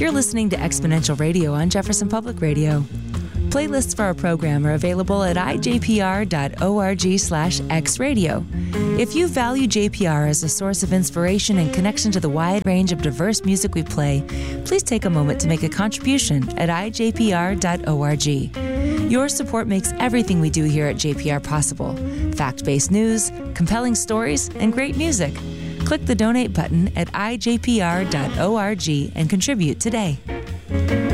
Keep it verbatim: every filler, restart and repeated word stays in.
You're listening to Exponential Radio on Jefferson Public Radio. Playlists for our program are available at i j p r dot org slash xradio. If you value J P R as a source of inspiration and connection to the wide range of diverse music we play, please take a moment to make a contribution at i j p r dot org. Your support makes everything we do here at J P R possible. Fact-based news, compelling stories, and great music. Click the donate button at i j p r dot org and contribute today.